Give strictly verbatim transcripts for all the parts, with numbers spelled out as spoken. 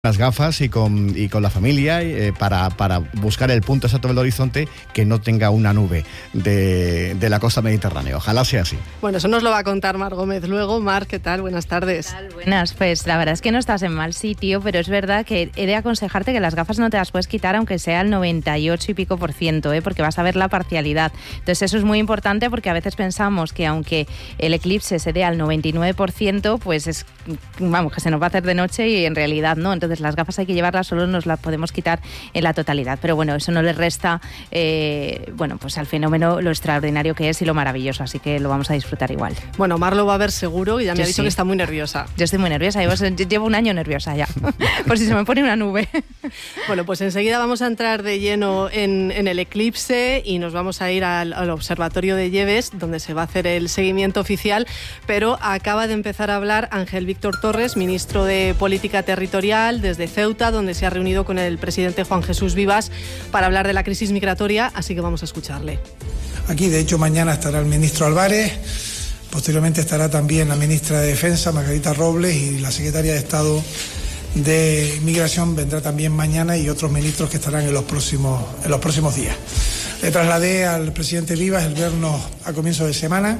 las gafas y con, y con la familia eh, para, para buscar el punto exacto del horizonte que no tenga una nube de, de la costa mediterránea. Ojalá sea así. Bueno, eso nos lo va a contar Mar Gómez luego. Mar, ¿qué tal? Buenas tardes. ¿Qué tal? Buenas, pues la verdad es que no estás en mal sitio, pero es verdad que he de aconsejarte que las gafas no te las puedes quitar aunque sea el noventa y ocho y pico por ciento, ¿eh? Porque vas a ver la parcialidad. Entonces eso es muy importante porque a veces pensamos que aunque el eclipse se dé al noventa y nueve por ciento, pues es, vamos, que se nos va a hacer de noche y en realidad no. Entonces las gafas hay que llevarlas, solo nos las podemos quitar en la totalidad. Pero bueno, eso no le resta, eh, bueno, pues al fenómeno lo extraordinario que es y lo maravilloso, así que lo vamos a disfrutar igual. Bueno, Mar lo va a ver seguro y ya me Yo ha dicho sí. que está muy nerviosa. Yo estoy muy nerviosa, llevo, llevo un año nerviosa ya, por si se me pone una nube. Bueno, pues enseguida vamos a entrar de lleno en, en el eclipse y nos vamos a ir al, al observatorio de Lleves, donde se va a hacer el seguimiento oficial, pero acaba de empezar a hablar Ángel Víctor Torres, ministro de Política Territorial, desde Ceuta, donde se ha reunido con el presidente Juan Jesús Vivas para hablar de la crisis migratoria, así que vamos a escucharle. Aquí, de hecho, mañana estará el ministro Álvarez, posteriormente estará también la ministra de Defensa, Margarita Robles, y la secretaria de Estado de Inmigración vendrá también mañana, y otros ministros que estarán en los próximos, en los próximos días. Le trasladé al presidente Vivas el vernos a comienzo de semana,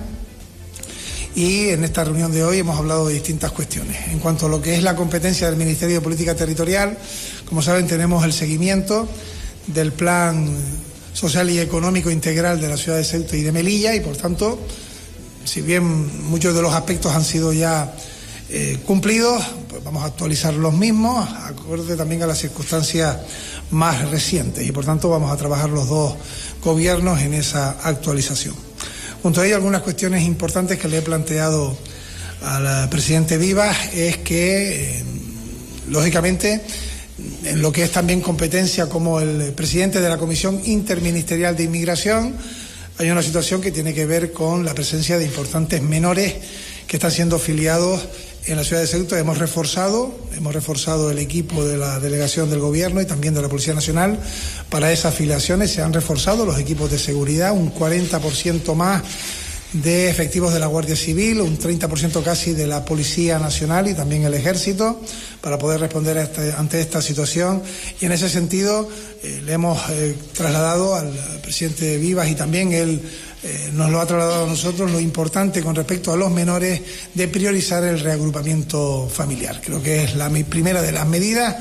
y en esta reunión de hoy hemos hablado de distintas cuestiones. En cuanto a lo que es la competencia del Ministerio de Política Territorial, como saben, tenemos el seguimiento del Plan Social y Económico Integral de la ciudad de Ceuta y de Melilla, y por tanto, si bien muchos de los aspectos han sido ya eh, cumplidos, pues vamos a actualizar los mismos, acorde también a las circunstancias más recientes, y por tanto vamos a trabajar los dos gobiernos en esa actualización. Junto a ello, algunas cuestiones importantes que le he planteado al presidente Vivas es que, eh, lógicamente, en lo que es también competencia como el presidente de la Comisión Interministerial de Inmigración, hay una situación que tiene que ver con la presencia de importantes menores que están siendo filiados en la ciudad de Ceuta. Hemos reforzado, hemos reforzado el equipo de la delegación del Gobierno y también de la Policía Nacional para esas filiaciones. Se han reforzado los equipos de seguridad, un cuarenta por ciento más de efectivos de la Guardia Civil, un treinta por ciento casi de la Policía Nacional y también el Ejército, para poder responder a este, ante esta situación. Y en ese sentido eh, le hemos eh, trasladado al, al presidente Vivas, y también él eh, nos lo ha trasladado a nosotros, lo importante con respecto a los menores de priorizar el reagrupamiento familiar. Creo que es la primera de las medidas.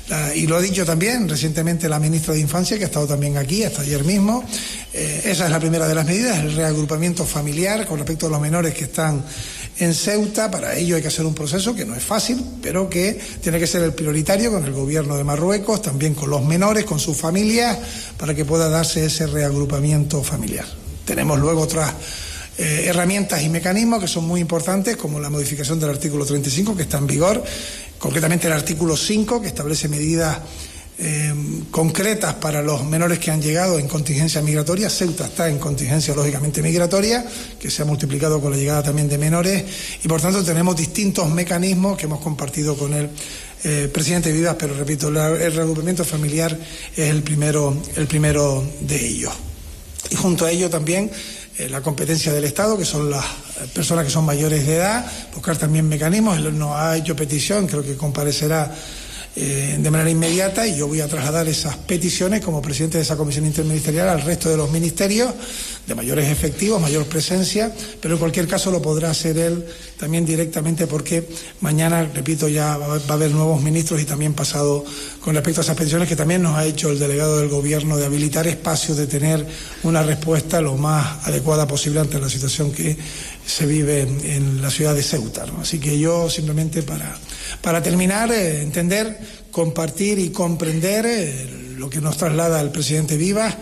Y lo ha dicho también recientemente la ministra de Infancia, que ha estado también aquí hasta ayer mismo. Eh, esa es la primera de las medidas, el reagrupamiento familiar con respecto a los menores que están en Ceuta. Para ello hay que hacer un proceso que no es fácil, pero que tiene que ser el prioritario con el gobierno de Marruecos, también con los menores, con sus familias, para que pueda darse ese reagrupamiento familiar. Tenemos luego otras Eh, herramientas y mecanismos que son muy importantes, como la modificación del artículo treinta y cinco, que está en vigor, concretamente el artículo cinco, que establece medidas eh, concretas para los menores que han llegado en contingencia migratoria. Ceuta está en contingencia lógicamente migratoria, que se ha multiplicado con la llegada también de menores, y por tanto tenemos distintos mecanismos que hemos compartido con el eh, presidente Vivas, pero repito, la, el reagrupamiento familiar es el primero, el primero de ellos. Y junto a ello también la competencia del Estado, que son las personas que son mayores de edad, buscar también mecanismos. Él nos ha hecho petición, creo que comparecerá eh, de manera inmediata, y yo voy a trasladar esas peticiones como presidente de esa comisión interministerial al resto de los ministerios, de mayores efectivos, mayor presencia, pero en cualquier caso lo podrá hacer él también directamente, porque mañana, repito, ya va a haber nuevos ministros, y también pasado con respecto a esas peticiones que también nos ha hecho el delegado del Gobierno, de habilitar espacios, de tener una respuesta lo más adecuada posible ante la situación que se vive en la ciudad de Ceuta, ¿no? Así que yo simplemente para, para terminar, eh, entender, compartir y comprender eh, lo que nos traslada el presidente Vivas,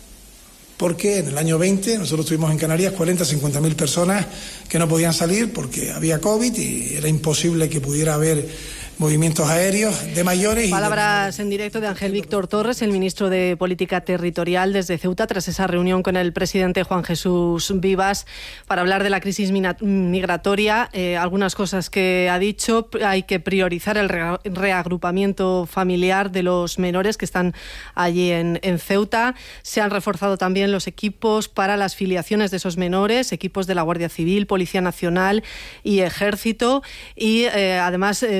porque en el año veinte nosotros tuvimos en Canarias cuarenta, cincuenta mil personas que no podían salir porque había COVID y era imposible que pudiera haber movimientos aéreos de mayores. Palabras y de... en directo de Ángel Víctor Torres, el ministro de Política Territorial, desde Ceuta, tras esa reunión con el presidente Juan Jesús Vivas para hablar de la crisis migratoria. Eh, algunas cosas que ha dicho: hay que priorizar el re- reagrupamiento familiar de los menores que están allí en, en Ceuta. Se han reforzado también los equipos para las filiaciones de esos menores, equipos de la Guardia Civil, Policía Nacional y Ejército, y eh, además eh, van a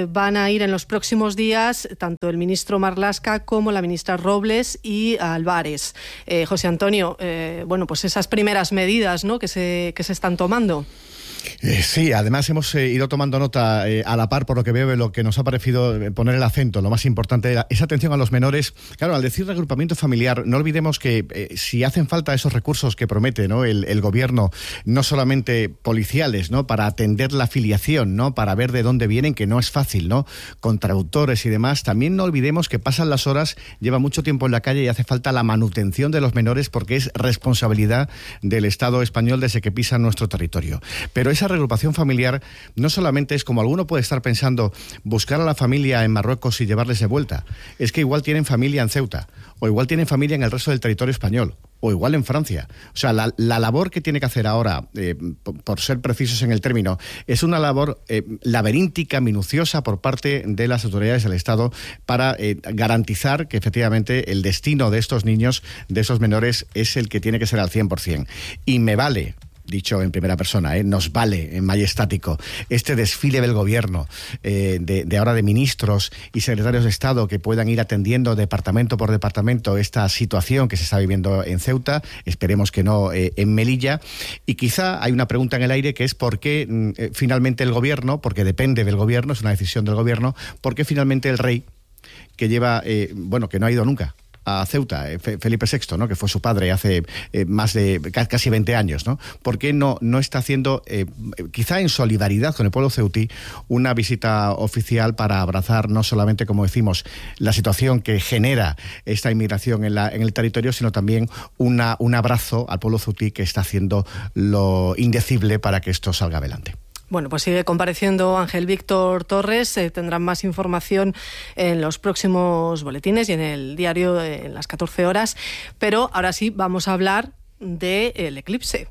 a ir en los próximos días tanto el ministro Marlaska como la ministra Robles y Álvarez. Eh, José Antonio, eh, bueno, pues esas primeras medidas, ¿no?, que se, que se están tomando. Eh, sí, además hemos eh, ido tomando nota eh, a la par, por lo que veo, de lo que nos ha parecido eh, poner el acento, lo más importante, esa atención a los menores. Claro, al decir reagrupamiento familiar, no olvidemos que eh, si hacen falta esos recursos que promete, ¿no?, el, el gobierno, no solamente policiales, ¿no?, para atender la filiación, ¿no?, para ver de dónde vienen, que no es fácil, ¿no?, con traductores y demás, también no olvidemos que pasan las horas, lleva mucho tiempo en la calle y hace falta la manutención de los menores, porque es responsabilidad del Estado español desde que pisan nuestro territorio. Pero esa reagrupación familiar no solamente es, como alguno puede estar pensando, buscar a la familia en Marruecos y llevarles de vuelta. Es que igual tienen familia en Ceuta, o igual tienen familia en el resto del territorio español, o igual en Francia. O sea, la, la labor que tiene que hacer ahora, eh, por, por ser precisos en el término, es una labor eh, laberíntica, minuciosa por parte de las autoridades del Estado para eh, garantizar que efectivamente el destino de estos niños, de esos menores, es el que tiene que ser al cien por cien. Y me vale, dicho en primera persona, ¿eh? nos vale en majestático este desfile del gobierno, eh, de, de ahora de ministros y secretarios de Estado que puedan ir atendiendo departamento por departamento esta situación que se está viviendo en Ceuta, esperemos que no eh, en Melilla. Y quizá hay una pregunta en el aire, que es por qué eh, finalmente el gobierno, porque depende del gobierno, es una decisión del gobierno, por qué finalmente el rey, que lleva, eh, bueno, que no ha ido nunca a Ceuta, Felipe sexto, ¿no?, que fue su padre hace eh, más de casi veinte años, ¿no? ¿Por qué no, no está haciendo, eh, quizá en solidaridad con el pueblo ceutí, una visita oficial para abrazar no solamente, como decimos, la situación que genera esta inmigración en, la, en el territorio, sino también una, un abrazo al pueblo ceutí, que está haciendo lo indecible para que esto salga adelante? Bueno, pues sigue compareciendo Ángel Víctor Torres. Eh, tendrán más información en los próximos boletines y en el diario eh, en las catorce horas. Pero ahora sí vamos a hablar del eclipse.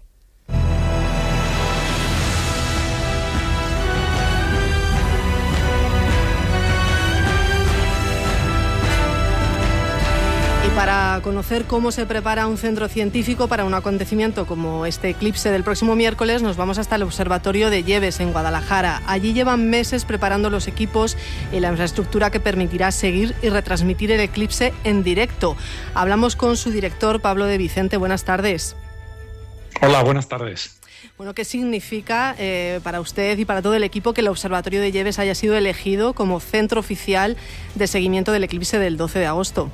Para conocer cómo se prepara un centro científico para un acontecimiento como este eclipse del próximo miércoles, nos vamos hasta el Observatorio de Lleves, en Guadalajara. Allí llevan meses preparando los equipos y la infraestructura que permitirá seguir y retransmitir el eclipse en directo. Hablamos con su director, Pablo de Vicente. Buenas tardes. Hola, buenas tardes. Bueno, ¿qué significa eh, para usted y para todo el equipo que el Observatorio de Lleves haya sido elegido como centro oficial de seguimiento del eclipse del doce de agosto?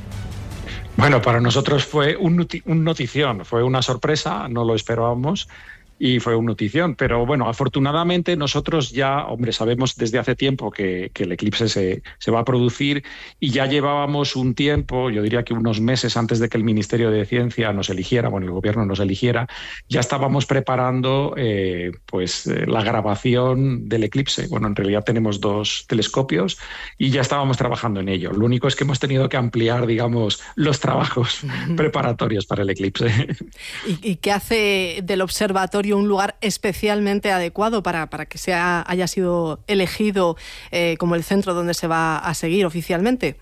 Bueno, para nosotros fue un, un notición, fue una sorpresa, no lo esperábamos y fue una notición. Pero bueno, afortunadamente nosotros ya, hombre, sabemos desde hace tiempo que, que el eclipse se, se va a producir y ya llevábamos un tiempo, yo diría que unos meses antes de que el Ministerio de Ciencia nos eligiera, bueno, el gobierno nos eligiera, ya estábamos preparando eh, pues eh, la grabación del eclipse. Bueno, en realidad tenemos dos telescopios y ya estábamos trabajando en ello. Lo único es que hemos tenido que ampliar, digamos, los trabajos uh-huh. preparatorios para el eclipse. ¿Y, y qué hace del observatorio un lugar especialmente adecuado para, para que sea, haya sido elegido eh, como el centro donde se va a seguir oficialmente?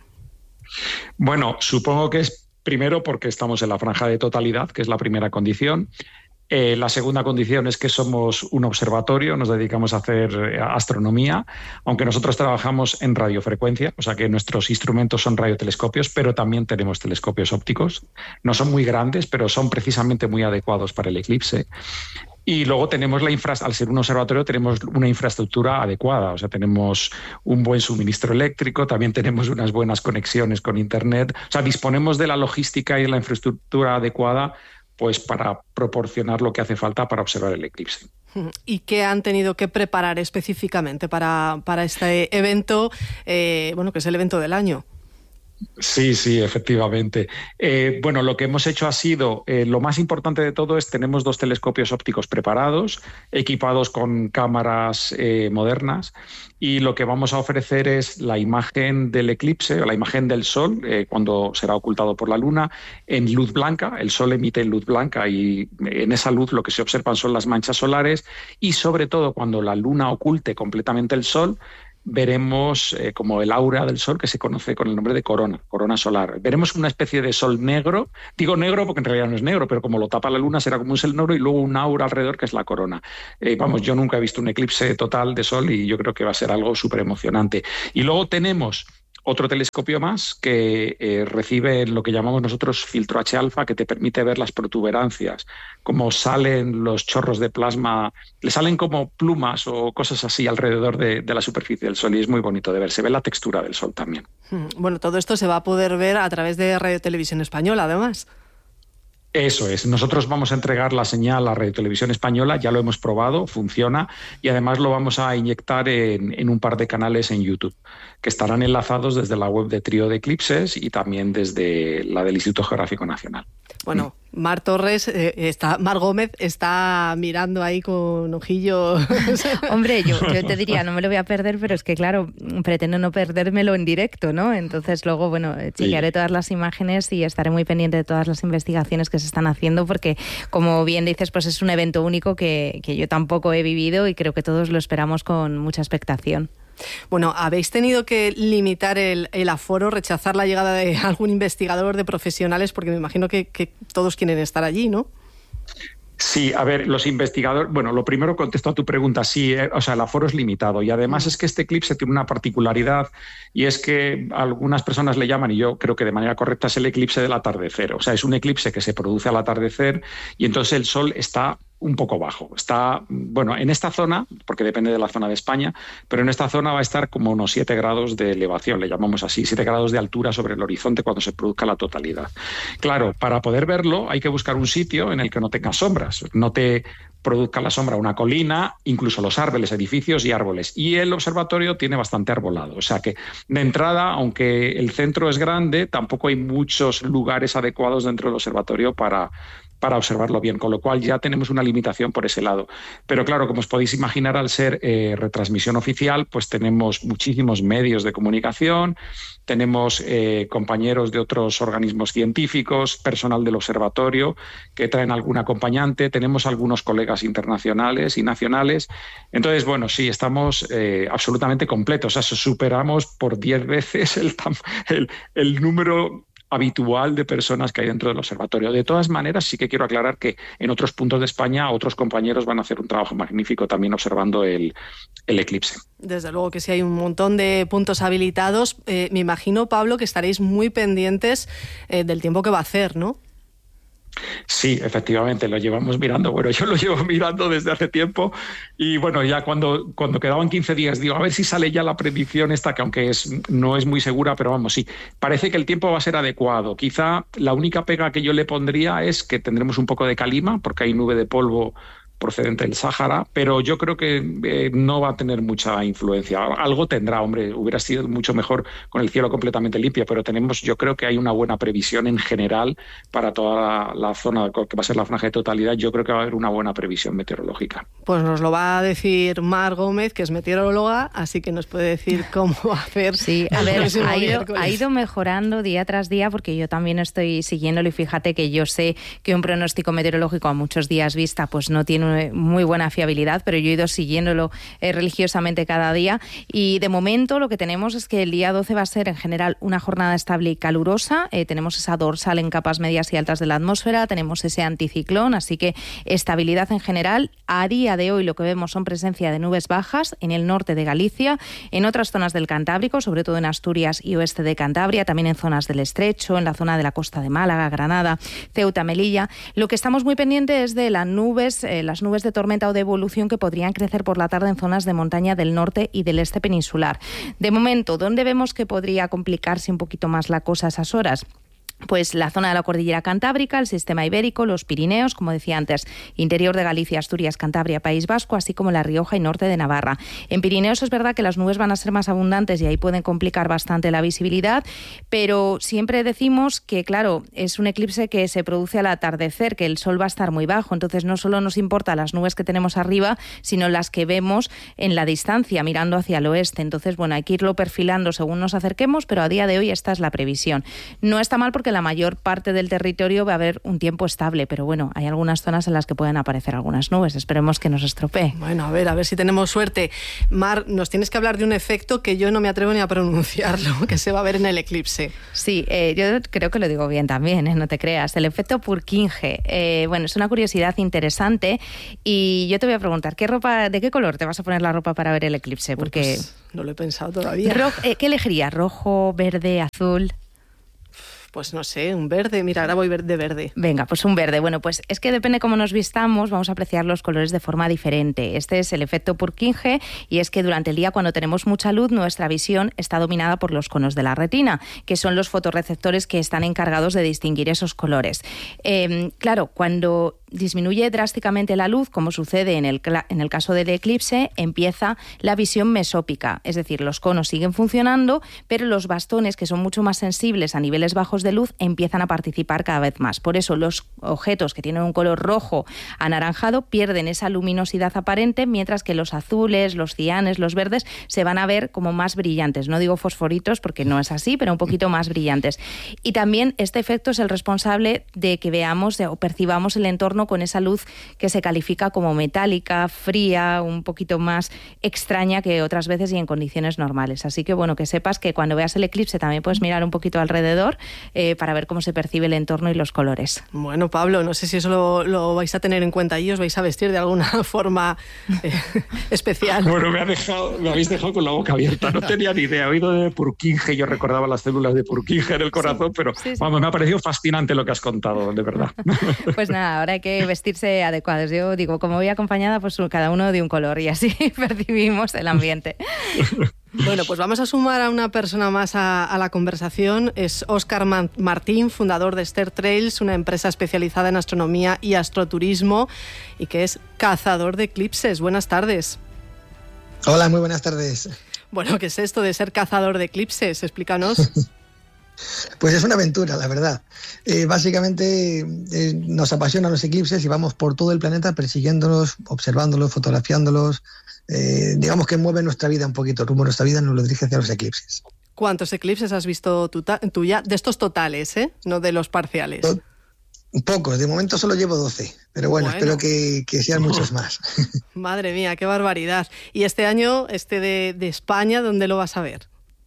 Bueno, supongo que es primero porque estamos en la franja de totalidad, que es la primera condición. Eh, la segunda condición es que somos un observatorio, nos dedicamos a hacer astronomía, aunque nosotros trabajamos en radiofrecuencia, o sea que nuestros instrumentos son radiotelescopios, pero también tenemos telescopios ópticos. No son muy grandes, pero son precisamente muy adecuados para el eclipse. Y luego tenemos la infra, al ser un observatorio tenemos una infraestructura adecuada, o sea, tenemos un buen suministro eléctrico, también tenemos unas buenas conexiones con Internet, o sea, disponemos de la logística y de la infraestructura adecuada pues para proporcionar lo que hace falta para observar el eclipse. ¿Y qué han tenido que preparar específicamente para, para este evento, eh, bueno, que es el evento del año? Sí, sí, efectivamente. Eh, bueno, lo que hemos hecho ha sido, eh, lo más importante de todo es tenemos dos telescopios ópticos preparados, equipados con cámaras eh, modernas, y lo que vamos a ofrecer es la imagen del eclipse o la imagen del Sol eh, cuando será ocultado por la Luna en luz blanca. El Sol emite luz blanca y en esa luz lo que se observan son las manchas solares, y sobre todo cuando la Luna oculte completamente el Sol, veremos eh, como el aura del Sol, que se conoce con el nombre de corona, corona solar. Veremos una especie de Sol negro, digo negro porque en realidad no es negro, pero como lo tapa la Luna será como un Sol negro y luego un aura alrededor que es la corona. Eh, vamos, yo nunca he visto un eclipse total de Sol y yo creo que va a ser algo súper emocionante. Y luego tenemos otro telescopio más que eh, recibe lo que llamamos nosotros filtro H alfa, que te permite ver las protuberancias, cómo salen los chorros de plasma, le salen como plumas o cosas así alrededor de, de la superficie del Sol y es muy bonito de ver, se ve la textura del Sol también. Bueno, todo esto se va a poder ver a través de Radio Televisión Española, además. Eso es, nosotros vamos a entregar la señal a Radio Televisión Española, ya lo hemos probado, funciona y además lo vamos a inyectar en, en un par de canales en YouTube que estarán enlazados desde la web de Trío de Eclipses y también desde la del Instituto Geográfico Nacional. Bueno, Mar Torres, eh, está, Mar Gómez está mirando ahí con ojillo. Hombre, yo, yo te diría, no me lo voy a perder, pero es que claro, pretendo no perdérmelo en directo, ¿no? Entonces luego, bueno, chequearé sí. todas las imágenes y estaré muy pendiente de todas las investigaciones que se están haciendo porque, como bien dices, pues es un evento único que, que yo tampoco he vivido y creo que todos lo esperamos con mucha expectación. Bueno, habéis tenido que limitar el, el aforo, rechazar la llegada de algún investigador, de profesionales, porque me imagino que, que todos quieren estar allí, ¿no? Sí, a ver, los investigadores... Bueno, lo primero contesto a tu pregunta, sí, eh, o sea, el aforo es limitado y además es que este eclipse tiene una particularidad y es que algunas personas le llaman, y yo creo que de manera correcta, es el eclipse del atardecer. O sea, es un eclipse que se produce al atardecer y entonces el Sol está un poco bajo. Está, bueno, en esta zona, porque depende de la zona de España, pero en esta zona va a estar como unos siete grados de elevación, le llamamos así, siete grados de altura sobre el horizonte cuando se produzca la totalidad. Claro, para poder verlo hay que buscar un sitio en el que no tenga sombras, no te produzca la sombra una colina, incluso los árboles, edificios y árboles. Y el observatorio tiene bastante arbolado. O sea que, de entrada, aunque el centro es grande, tampoco hay muchos lugares adecuados dentro del observatorio para... para observarlo bien, con lo cual ya tenemos una limitación por ese lado. Pero claro, como os podéis imaginar, al ser eh, retransmisión oficial, pues tenemos muchísimos medios de comunicación, tenemos eh, compañeros de otros organismos científicos, personal del observatorio que traen algún acompañante, tenemos algunos colegas internacionales y nacionales. Entonces, bueno, sí, estamos eh, absolutamente completos, o sea, superamos por diez veces el, el, el número habitual de personas que hay dentro del observatorio. De todas maneras, sí que quiero aclarar que en otros puntos de España otros compañeros van a hacer un trabajo magnífico también observando el, el eclipse. Desde luego que sí hay un montón de puntos habilitados. Eh, me imagino, Pablo, que estaréis muy pendientes eh, del tiempo que va a hacer, ¿no? Sí, efectivamente, lo llevamos mirando. Bueno, yo lo llevo mirando desde hace tiempo y bueno, ya cuando, cuando quedaban quince días, digo, a ver si sale ya la predicción esta, que aunque es, no es muy segura, pero vamos, sí, parece que el tiempo va a ser adecuado. Quizá la única pega que yo le pondría es que tendremos un poco de calima, porque hay nube de polvo procedente del Sáhara, pero yo creo que eh, no va a tener mucha influencia. Algo tendrá, hombre, hubiera sido mucho mejor con el cielo completamente limpio, pero tenemos, yo creo que hay una buena previsión en general para toda la, la zona que va a ser la franja de totalidad. Yo creo que va a haber una buena previsión meteorológica. Pues nos lo va a decir Mar Gómez, que es meteoróloga, así que nos puede decir cómo va a hacer. Sí, a ver, ha ido, ha ido mejorando día tras día, porque yo también estoy siguiéndolo y fíjate que yo sé que un pronóstico meteorológico a muchos días vista pues no tiene muy buena fiabilidad, pero yo he ido siguiéndolo eh, religiosamente cada día y de momento lo que tenemos es que el día doce va a ser en general una jornada estable y calurosa. Eh, tenemos esa dorsal en capas medias y altas de la atmósfera, tenemos ese anticiclón, así que estabilidad en general. A día de hoy lo que vemos son presencia de nubes bajas en el norte de Galicia, en otras zonas del Cantábrico, sobre todo en Asturias y oeste de Cantabria, también en zonas del Estrecho, en la zona de la costa de Málaga, Granada, Ceuta, Melilla. Lo que estamos muy pendientes es de las nubes, eh, las nubes de tormenta o de evolución que podrían crecer por la tarde en zonas de montaña del norte y del este peninsular. De momento, ¿dónde vemos que podría complicarse un poquito más la cosa a esas horas? Pues la zona de la cordillera cantábrica, el sistema ibérico, los Pirineos, como decía antes, interior de Galicia, Asturias, Cantabria, País Vasco, así como La Rioja y norte de Navarra. En Pirineos es verdad que las nubes van a ser más abundantes y ahí pueden complicar bastante la visibilidad, pero siempre decimos que, claro, es un eclipse que se produce al atardecer, que el sol va a estar muy bajo, entonces no solo nos importa las nubes que tenemos arriba, sino las que vemos en la distancia, mirando hacia el oeste. Entonces, bueno, hay que irlo perfilando según nos acerquemos, pero a día de hoy esta es la previsión. No está mal porque que la mayor parte del territorio va a haber un tiempo estable, pero bueno, hay algunas zonas en las que pueden aparecer algunas nubes. Esperemos que nos estropee. Bueno, a ver, a ver si tenemos suerte. Mar, nos tienes que hablar de un efecto que yo no me atrevo ni a pronunciarlo, que se va a ver en el eclipse. Sí, eh, yo creo que lo digo bien también, ¿eh? No te creas. El efecto Purkinje. Eh, bueno, es una curiosidad interesante y yo te voy a preguntar, ¿qué ropa, ¿de qué color te vas a poner la ropa para ver el eclipse? Porque pues no lo he pensado todavía. Ro- eh, ¿Qué elegirías? ¿Rojo, verde, azul? Pues no sé, un verde. Mira, ahora voy de verde. Venga, pues un verde. Bueno, pues es que depende cómo nos vistamos, vamos a apreciar los colores de forma diferente. Este es el efecto Purkinje y es que durante el día, cuando tenemos mucha luz, nuestra visión está dominada por los conos de la retina, que son los fotorreceptores que están encargados de distinguir esos colores. Eh, claro, cuando disminuye drásticamente la luz, como sucede en el, en el caso del eclipse, empieza la visión mesópica, es decir, los conos siguen funcionando, pero los bastones, que son mucho más sensibles a niveles bajos de luz, empiezan a participar cada vez más. Por eso los objetos que tienen un color rojo anaranjado pierden esa luminosidad aparente, mientras que los azules, los cianes, los verdes se van a ver como más brillantes. No digo fosforitos porque no es así, pero un poquito más brillantes. Y también este efecto es el responsable de que veamos o percibamos el entorno con esa luz que se califica como metálica, fría, un poquito más extraña que otras veces y en condiciones normales. Así que bueno, que sepas que cuando veas el eclipse también puedes mirar un poquito alrededor eh, para ver cómo se percibe el entorno y los colores. Bueno, Pablo, no sé si eso lo, lo vais a tener en cuenta y os vais a vestir de alguna forma eh, especial. Bueno, me, ha dejado, me habéis dejado con la boca abierta. No tenía ni idea. He oído de Purkinje, yo recordaba las células de Purkinje en el corazón, sí, pero sí, sí. Vamos, me ha parecido fascinante lo que has contado, de verdad. Pues nada, ahora hay que vestirse adecuados. Yo digo, como voy acompañada, pues cada uno de un color y así percibimos el ambiente. Bueno, pues vamos a sumar a una persona más a, a la conversación. Es Óscar Man- Martín, fundador de Ster Trails, una empresa especializada en astronomía y astroturismo y que es cazador de eclipses. Buenas tardes. Hola, muy buenas tardes. Bueno, ¿qué es esto de ser cazador de eclipses? Explícanos. Pues es una aventura, la verdad. Eh, básicamente eh, nos apasionan los eclipses y vamos por todo el planeta persiguiéndolos, observándolos, fotografiándolos. Eh, digamos que mueve nuestra vida un poquito, el rumbo de nuestra vida nos lo dirige hacia los eclipses. ¿Cuántos eclipses has visto tú, tú ya? De estos totales, ¿eh? No de los parciales. To- Pocos, de momento solo llevo doce, pero bueno, bueno. espero que, que sean muchos más. Madre mía, qué barbaridad. ¿Y este año, este de, de España, dónde lo vas a ver?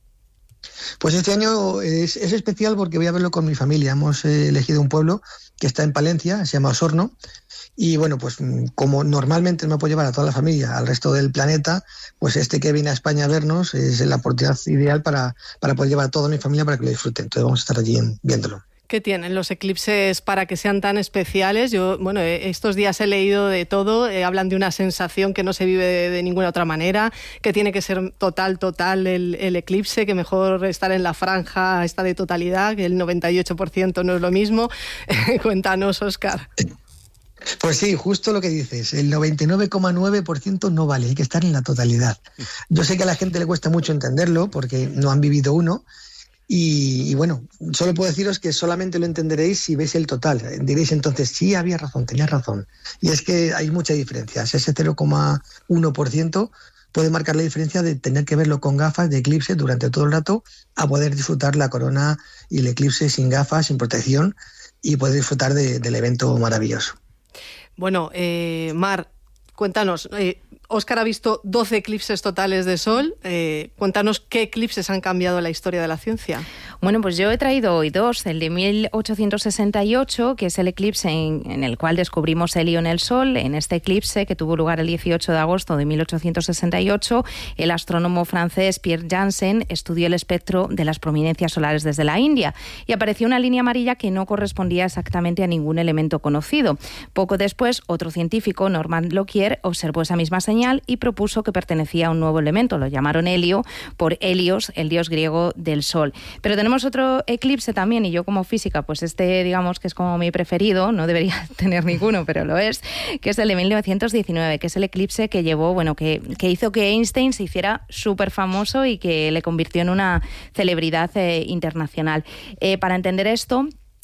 Pues este año es, es especial porque voy a verlo con mi familia. Hemos eh, elegido un pueblo que está en Palencia, se llama Osorno, y bueno, pues como normalmente me puedo llevar a toda la familia al resto del planeta, pues este que viene a España a vernos es la oportunidad ideal para, para poder llevar a toda mi familia para que lo disfruten. Entonces vamos a estar allí en, viéndolo. ¿Qué tienen los eclipses para que sean tan especiales? Yo, bueno, estos días he leído de todo, eh, hablan de una sensación que no se vive de, de ninguna otra manera, que tiene que ser total, total el, el eclipse, que mejor estar en la franja esta de totalidad, que el noventa y ocho por ciento no es lo mismo. Cuéntanos, Óscar. Pues sí, justo lo que dices, el noventa y nueve coma nueve por ciento no vale, hay que estar en la totalidad. Yo sé que a la gente le cuesta mucho entenderlo porque no han vivido uno, Y, y bueno, solo puedo deciros que solamente lo entenderéis si veis el total. Diréis entonces, sí, había razón, tenías razón. Y es que hay mucha diferencia. Ese cero coma uno por ciento puede marcar la diferencia de tener que verlo con gafas de eclipse durante todo el rato a poder disfrutar la corona y el eclipse sin gafas, sin protección y poder disfrutar de, del evento maravilloso. Bueno, eh, Mar, cuéntanos, eh, Óscar ha visto doce eclipses totales de sol. Eh, cuéntanos qué eclipses han cambiado la historia de la ciencia. Bueno, pues yo he traído hoy dos. El de mil ochocientos sesenta y ocho, que es el eclipse en, en el cual descubrimos helio en el Sol. En este eclipse, que tuvo lugar el dieciocho de agosto de mil ochocientos sesenta y ocho, el astrónomo francés Pierre Janssen estudió el espectro de las prominencias solares desde la India y apareció una línea amarilla que no correspondía exactamente a ningún elemento conocido. Poco después, otro científico, Norman Lockyer, observó esa misma señal y propuso que pertenecía a un nuevo elemento. Lo llamaron helio por Helios, el dios griego del Sol. Pero tenemos otro eclipse también, y yo como física, pues este digamos que es como mi preferido, no debería tener ninguno, pero lo es, que es el de mil novecientos diecinueve, que es el eclipse que llevó, bueno, que, que hizo que Einstein se hiciera súper famoso y que le convirtió en una celebridad eh, internacional. Eh, para entender esto,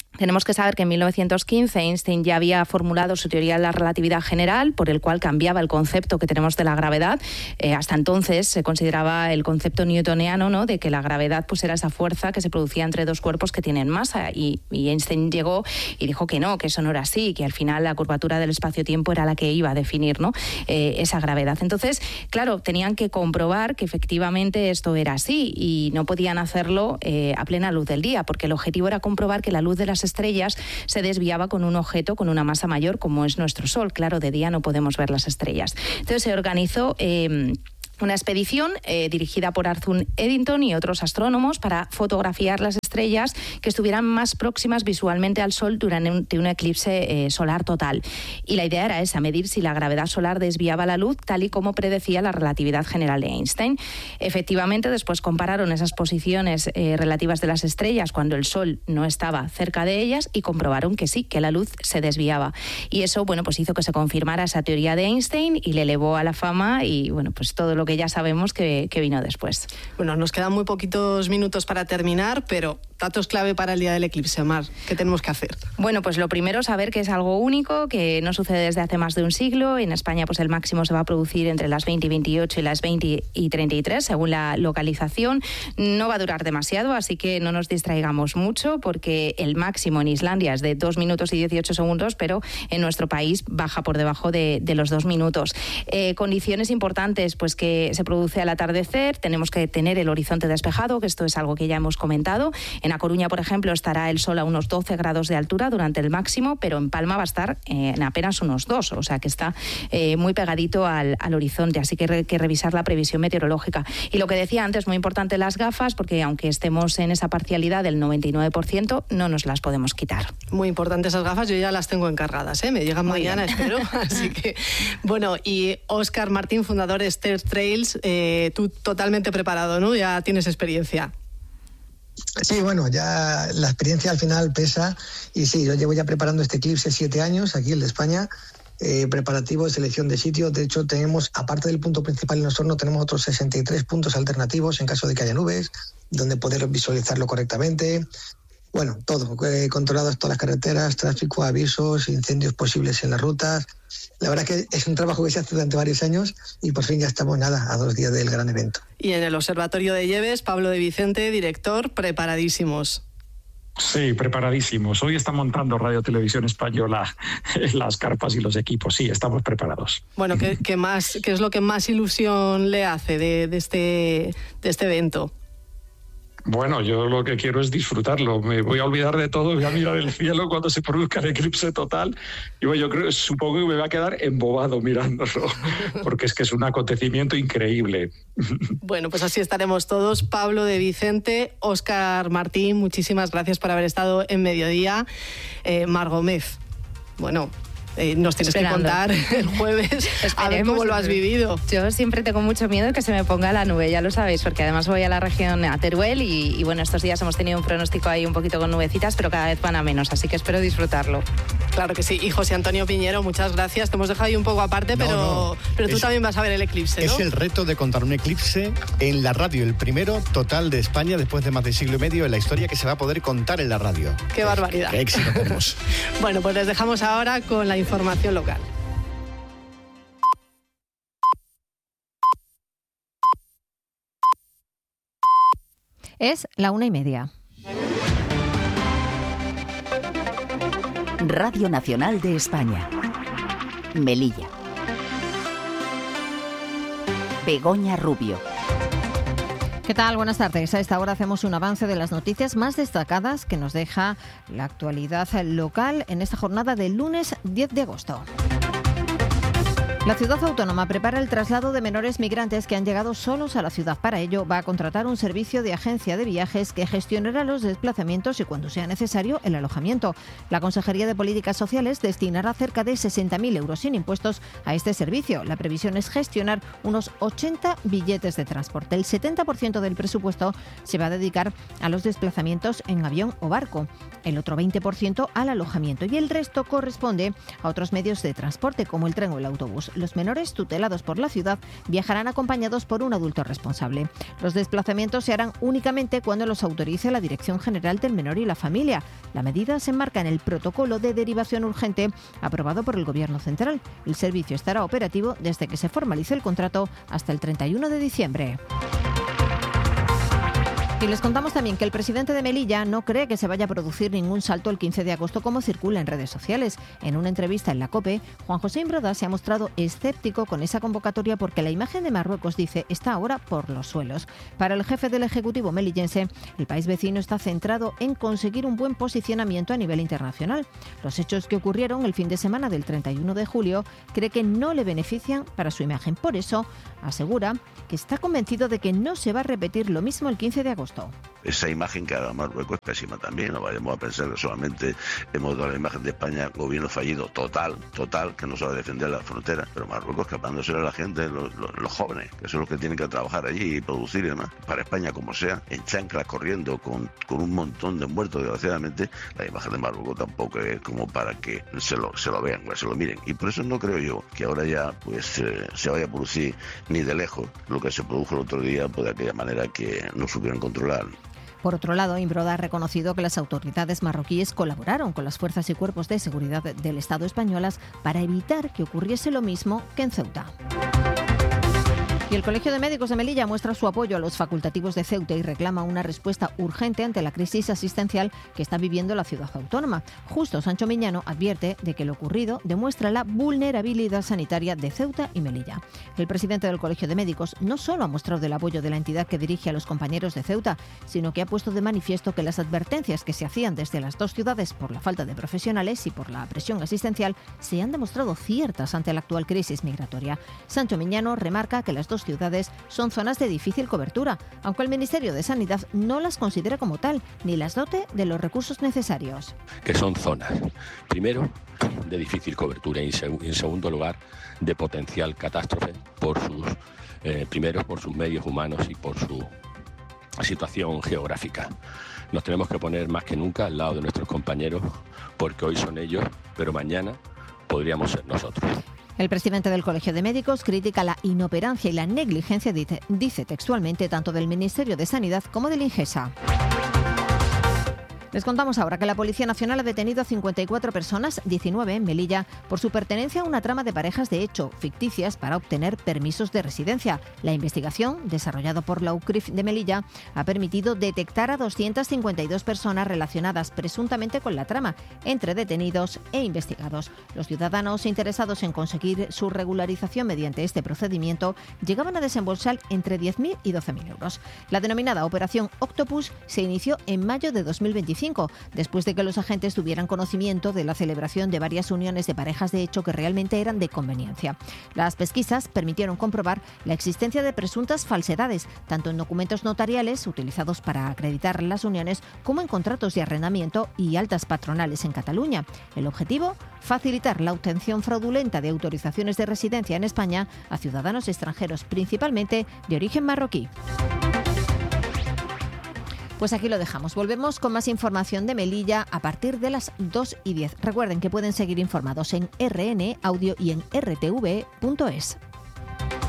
Tenemos que saber que en mil novecientos quince Einstein ya había formulado su teoría de la relatividad general, por el cual cambiaba el concepto que tenemos de la gravedad. Eh, hasta entonces se consideraba el concepto newtoniano, ¿no?, de que la gravedad pues era esa fuerza que se producía entre dos cuerpos que tienen masa. Y, y Einstein llegó y dijo que no, que eso no era así, que al final la curvatura del espacio-tiempo era la que iba a definir, ¿no?, eh, esa gravedad. Entonces, claro, tenían que comprobar que efectivamente esto era así y no podían hacerlo eh, a plena luz del día, porque el objetivo era comprobar que la luz de las estrellas se desviaba con un objeto con una masa mayor como es nuestro Sol. Claro, de día no podemos ver las estrellas. Entonces se organizó eh, una expedición eh, dirigida por Arthur Eddington y otros astrónomos para fotografiar las estrellas que estuvieran más próximas visualmente al Sol durante un, un eclipse eh, solar total. Y la idea era esa, medir si la gravedad solar desviaba la luz, tal y como predecía la relatividad general de Einstein. Efectivamente, después compararon esas posiciones eh, relativas de las estrellas cuando el Sol no estaba cerca de ellas y comprobaron que sí, que la luz se desviaba. Y eso, bueno, pues hizo que se confirmara esa teoría de Einstein y le elevó a la fama y, bueno, pues todo lo que que ya sabemos que, que vino después. Bueno, nos quedan muy poquitos minutos para terminar, pero datos clave para el día del eclipse, Mar. ¿Qué tenemos que hacer? Bueno, pues lo primero, saber que es algo único, que no sucede desde hace más de un siglo. En España, pues el máximo se va a producir entre las veinte y veintiocho y las veinte y treinta y tres, según la localización. No va a durar demasiado, así que no nos distraigamos mucho, porque el máximo en Islandia es de dos minutos y dieciocho segundos, pero en nuestro país baja por debajo de, de los dos minutos. Eh, condiciones importantes, pues que se produce al atardecer, tenemos que tener el horizonte despejado, que esto es algo que ya hemos comentado. En A Coruña, por ejemplo, estará el sol a unos doce grados de altura durante el máximo, pero en Palma va a estar eh, en apenas unos dos, o sea que está eh, muy pegadito al, al horizonte, así que hay que revisar la previsión meteorológica. Y lo que decía antes, muy importante las gafas, porque aunque estemos en esa parcialidad del noventa y nueve por ciento, no nos las podemos quitar. Muy importante esas gafas, yo ya las tengo encargadas, ¿eh? Me llegan muy mañana, bien. Espero. Así que, bueno, y Óscar Martín, fundador de Ster Trails, eh, tú totalmente preparado, ¿no? Ya tienes experiencia. Sí, bueno, ya la experiencia al final pesa y sí, yo llevo ya preparando este eclipse siete años, aquí el de España, eh, preparativo de selección de sitios. De hecho, tenemos, aparte del punto principal en Osorno, tenemos otros sesenta y tres puntos alternativos en caso de que haya nubes, donde poder visualizarlo correctamente. Bueno, todo, eh, controladas todas las carreteras, tráfico, avisos, incendios posibles en las rutas. La verdad es que es un trabajo que se hace durante varios años y por fin ya estamos, nada, a dos días del gran evento. Y en el Observatorio de Lleves, Pablo de Vicente, director, preparadísimos. Sí, preparadísimos. Hoy está montando Radio Televisión Española las carpas y los equipos. Sí, estamos preparados. Bueno, ¿qué, qué, más, qué es lo que más ilusión le hace de, de, este, de este evento? Bueno, yo lo que quiero es disfrutarlo. Me voy a olvidar de todo, voy a mirar el cielo cuando se produzca el eclipse total. Y bueno, yo creo, supongo que me va a quedar embobado mirándolo, porque es que es un acontecimiento increíble. Bueno, pues así estaremos todos. Pablo de Vicente, Óscar Martín, muchísimas gracias por haber estado en Mediodía. Eh, Mar Gómez, bueno... Eh, nos tienes Esperando. que contar el jueves a ver cómo lo has vivido. Yo siempre tengo mucho miedo de que se me ponga la nube, ya lo sabéis, porque además voy a la región, a Teruel, y, y bueno, estos días hemos tenido un pronóstico ahí un poquito con nubecitas, pero cada vez van a menos, así que espero disfrutarlo. Claro que sí. Y José Antonio Piñero, muchas gracias. Te hemos dejado ahí un poco aparte, no, pero, no. pero tú es, también vas a ver el eclipse, ¿no? Es el reto de contar un eclipse en la radio, el primero total de España después de más de siglo y medio en la historia que se va a poder contar en la radio. ¡Qué barbaridad! ¡Qué éxito tenemos! Bueno, pues les dejamos ahora con la información local. Es la una y media. Radio Nacional de España. Melilla. Begoña Rubio. ¿Qué tal? Buenas tardes. A esta hora hacemos un avance de las noticias más destacadas que nos deja la actualidad local en esta jornada del lunes diez de agosto. La ciudad autónoma prepara el traslado de menores migrantes que han llegado solos a la ciudad. Para ello, va a contratar un servicio de agencia de viajes que gestionará los desplazamientos y, cuando sea necesario, el alojamiento. La Consejería de Políticas Sociales destinará cerca de sesenta mil euros sin impuestos a este servicio. La previsión es gestionar unos ochenta billetes de transporte. El setenta por ciento del presupuesto se va a dedicar a los desplazamientos en avión o barco, el otro veinte por ciento al alojamiento y el resto corresponde a otros medios de transporte como el tren o el autobús. los menores tutelados por la ciudad viajarán acompañados por un adulto responsable. Los desplazamientos se harán únicamente cuando los autorice la Dirección General del Menor y la Familia. La medida se enmarca en el protocolo de derivación urgente aprobado por el Gobierno Central. El servicio estará operativo desde que se formalice el contrato hasta el treinta y uno de diciembre. Y les contamos también que el presidente de Melilla no cree que se vaya a producir ningún salto el quince de agosto como circula en redes sociales. En una entrevista en la COPE, Juan José Imbroda se ha mostrado escéptico con esa convocatoria porque la imagen de Marruecos, dice, está ahora por los suelos. Para el jefe del Ejecutivo melillense, el país vecino está centrado en conseguir un buen posicionamiento a nivel internacional. Los hechos que ocurrieron el fin de semana del treinta y uno de julio cree que no le benefician para su imagen. Por eso, asegura que está convencido de que no se va a repetir lo mismo el quince de agosto. Esa imagen que ha dado Marruecos es pésima también, no vayamos a pensar que solamente hemos dado la imagen de España gobierno fallido, total, total, que no sabe defender la frontera, pero Marruecos escapándose a la gente, los, los, los jóvenes, que son los que tienen que trabajar allí y producir y demás, para España como sea, en chanclas corriendo con, con un montón de muertos desgraciadamente, la imagen de Marruecos tampoco es como para que se lo, se lo vean, se lo miren, y por eso no creo yo que ahora ya pues eh, se vaya a producir ni de lejos lo que se produjo el otro día, pues de aquella manera que no supieron controlar. Por otro lado, Imbroda ha reconocido que las autoridades marroquíes colaboraron con las fuerzas y cuerpos de seguridad del Estado españolas para evitar que ocurriese lo mismo que en Ceuta. Y el Colegio de Médicos de Melilla muestra su apoyo a los facultativos de Ceuta y reclama una respuesta urgente ante la crisis asistencial que está viviendo la ciudad autónoma. Justo Sancho Miñano advierte de que lo ocurrido demuestra la vulnerabilidad sanitaria de Ceuta y Melilla. El presidente del Colegio de Médicos no solo ha mostrado el apoyo de la entidad que dirige a los compañeros de Ceuta, sino que ha puesto de manifiesto que las advertencias que se hacían desde las dos ciudades por la falta de profesionales y por la presión asistencial se han demostrado ciertas ante la actual crisis migratoria. Sancho Miñano remarca que las dos ciudades son zonas de difícil cobertura, aunque el Ministerio de Sanidad no las considera como tal, ni las dote de los recursos necesarios. Que son zonas, primero, de difícil cobertura y en segundo lugar, de potencial catástrofe por sus, eh, primero, por sus medios humanos y por su situación geográfica. Nos tenemos que poner más que nunca al lado de nuestros compañeros, porque hoy son ellos, pero mañana podríamos ser nosotros. El presidente del Colegio de Médicos critica la inoperancia y la negligencia, dice, dice textualmente, tanto del Ministerio de Sanidad como del INGESA. Les contamos ahora que la Policía Nacional ha detenido a cincuenta y cuatro personas, diecinueve en Melilla, por su pertenencia a una trama de parejas de hecho ficticias para obtener permisos de residencia. La investigación, desarrollada por la U C R I F de Melilla, ha permitido detectar a doscientas cincuenta y dos personas relacionadas presuntamente con la trama, entre detenidos e investigados. Los ciudadanos interesados en conseguir su regularización mediante este procedimiento llegaban a desembolsar entre diez mil y doce mil euros. La denominada Operación Octopus se inició en mayo de dos mil veinticinco, después de que los agentes tuvieran conocimiento de la celebración de varias uniones de parejas de hecho que realmente eran de conveniencia. Las pesquisas permitieron comprobar la existencia de presuntas falsedades, tanto en documentos notariales utilizados para acreditar las uniones como en contratos de arrendamiento y altas patronales en Cataluña. El objetivo, facilitar la obtención fraudulenta de autorizaciones de residencia en España a ciudadanos extranjeros, principalmente de origen marroquí. Pues aquí lo dejamos. Volvemos con más información de Melilla a partir de las dos y diez. Recuerden que pueden seguir informados en R N Audio y en R T V punto es.